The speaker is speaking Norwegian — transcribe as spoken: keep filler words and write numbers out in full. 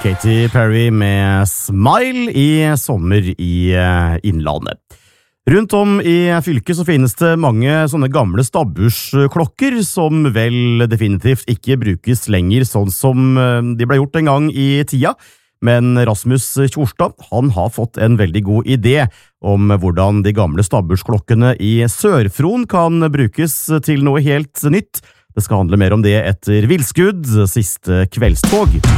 Katy Perry med Smile i sommer i Innlandet. Rundt om i fylket så finnes det mange sånne gamle stabbursklokker som vel definitivt ikke brukes lenger sånn som de ble gjort en gang i tida. Men Rasmus Tjorstad, han har fått en veldig god idé om hvordan de gamle stabbursklokkene i Sør-Fron kan brukes til noe helt nytt. Det skal handle mer om det etter Vilskudd, siste kveldstog.